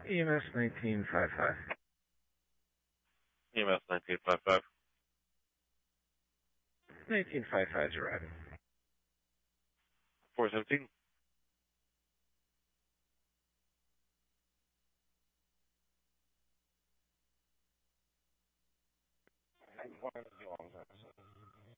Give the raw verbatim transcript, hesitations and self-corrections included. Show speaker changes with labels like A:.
A: E M S nineteen fifty-five.
B: E M S nineteen fifty-five.
A: nineteen fifty-five is arriving.
B: four seventeen.
A: One of the long